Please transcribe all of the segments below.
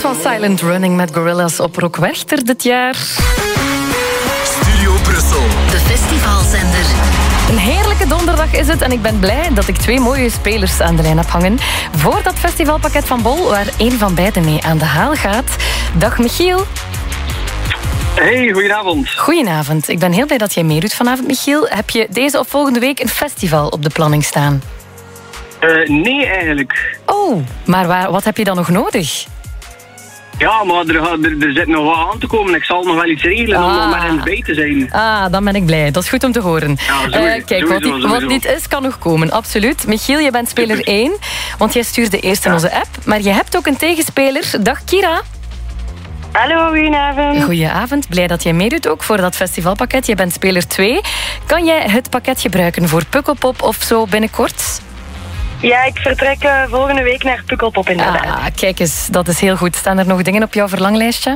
van Silent Running met Gorillaz op Rock Werchter dit jaar. Studio Brussel. De festivalzender. Een heerlijke donderdag is het en ik ben blij dat ik 2 mooie spelers aan de lijn heb hangen voor dat festivalpakket van Bol, waar één van beiden mee aan de haal gaat. Dag Michiel. Hey, goedenavond. Goedenavond. Ik ben heel blij dat jij meedoet vanavond, Michiel. Heb je deze of volgende week een festival op de planning staan? Nee, eigenlijk. Oh, maar wat heb je dan nog nodig? Ja, maar er zit nog wat aan te komen. Ik zal nog wel iets regelen om nog maar eens bij te zijn. Dan ben ik blij. Dat is goed om te horen. Ja, kijk, wat niet is, kan nog komen. Absoluut. Michiel, je bent speler 1, want jij stuurde eerst in onze app. Maar je hebt ook een tegenspeler. Dag Kira. Hallo, goedenavond. Goedenavond. Blij dat jij meedoet ook voor dat festivalpakket. Je bent speler 2. Kan jij het pakket gebruiken voor Pukkelpop of zo binnenkort? Ja, ik vertrek volgende week naar Pukkelpop inderdaad. Kijk eens, dat is heel goed. Staan er nog dingen op jouw verlanglijstje?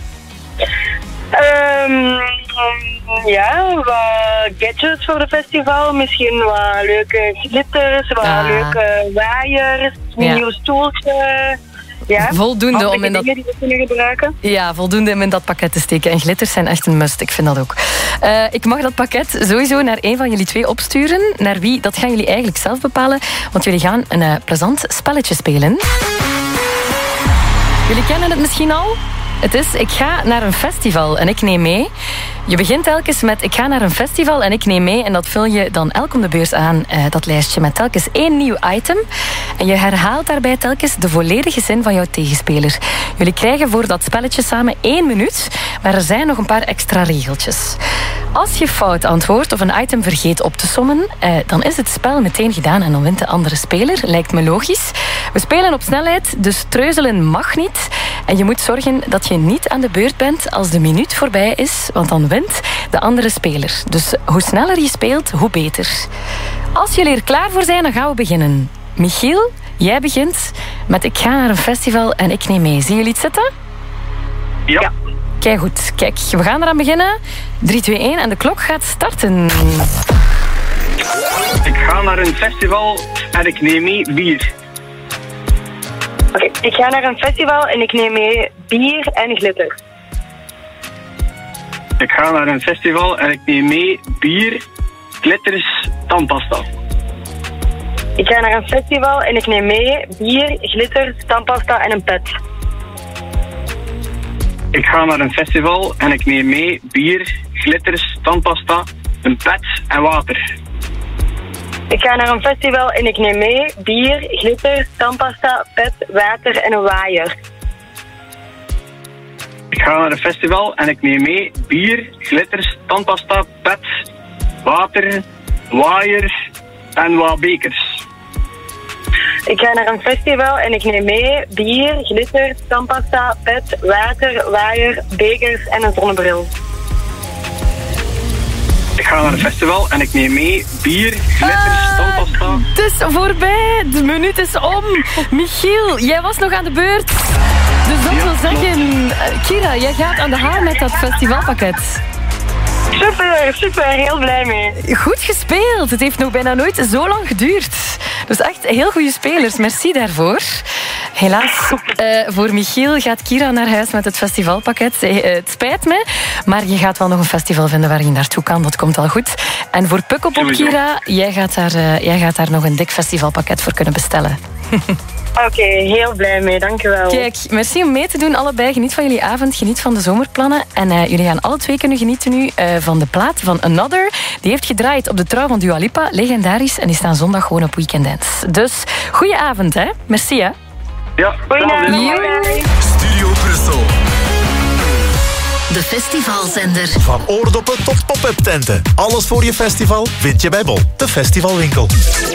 Ja, wat gadgets voor het festival. Misschien wat leuke glitters, wat leuke waaiers, een nieuw stoeltje. Ja, voldoende om in dat... dingen die we kunnen gebruiken. Ja, voldoende om in dat pakket te steken. En glitters zijn echt een must, ik vind dat ook. Ik mag dat pakket sowieso naar één van jullie 2 opsturen. Naar wie, dat gaan jullie eigenlijk zelf bepalen. Want jullie gaan een plezant spelletje spelen. Jullie kennen het misschien al. Het is, ik ga naar een festival en ik neem mee. Je begint telkens met, ik ga naar een festival en ik neem mee. En dat vul je dan elk om de beurs aan, dat lijstje, met telkens 1 nieuw item. En je herhaalt daarbij telkens de volledige zin van jouw tegenspeler. Jullie krijgen voor dat spelletje samen 1 minuut. Maar er zijn nog een paar extra regeltjes. Als je fout antwoordt of een item vergeet op te sommen, dan is het spel meteen gedaan en dan wint de andere speler. Lijkt me logisch. We spelen op snelheid, dus treuzelen mag niet. En je moet zorgen dat je niet aan de beurt bent als de minuut voorbij is, want dan wint de andere speler. Dus hoe sneller je speelt, hoe beter. Als jullie er klaar voor zijn, dan gaan we beginnen. Michiel, jij begint met ik ga naar een festival en ik neem mee. Zien jullie het zitten? Ja. Kijk goed. Kijk, we gaan eraan beginnen. 3, 2, 1 en de klok gaat starten. Ik ga naar een festival en ik neem mee bier. Oké, ik ga naar een festival en ik neem mee bier en glitter. Ik ga naar een festival en ik neem mee bier, glitters, tandpasta. Ik ga naar een festival en ik neem mee bier, glitter, tandpasta en een pet. Ik ga naar een festival en ik neem mee bier, glitters, tandpasta, een pet en water. Ik ga naar een festival en ik neem mee bier, glitter, tandpasta, pet, water en een waaier. Ik ga naar een festival en ik neem mee bier, glitters, tandpasta, pet, water, waaier en wat bekers. Ik ga naar een festival en ik neem mee bier, glitter, tandpasta, pet, water, waaier, bekers en een zonnebril. Ik ga naar een festival en ik neem mee bier, glitters, tandpasta. Het is voorbij. De minuut is om. Michiel, jij was nog aan de beurt. Dus dat wil zeggen, Kira, jij gaat aan de haal met dat festivalpakket. Super, heel blij mee. Goed gespeeld. Het heeft nog bijna nooit zo lang geduurd. Dus echt heel goede spelers. Merci daarvoor. Helaas, voor Michiel gaat Kira naar huis met het festivalpakket. Het spijt me, maar je gaat wel nog een festival vinden waar je naartoe kan. Dat komt al goed. En voor Pukkelpop, Kira, jij gaat daar nog een dik festivalpakket voor kunnen bestellen. Oké, heel blij mee, dankjewel. Kijk, merci om mee te doen allebei. Geniet van jullie avond, geniet van de zomerplannen. En jullie gaan alle 2 kunnen genieten nu van de plaat van Another. Die heeft gedraaid op de trouw van Dua Lipa, legendarisch. En die staan zondag gewoon op Weekend Dance. Dus, goeie avond, hè. Merci, hè. Ja, goedenavond. Studio Brussel. De festivalzender. Van oordoppen tot pop-up tenten. Alles voor je festival vind je bij Bol, de festivalwinkel.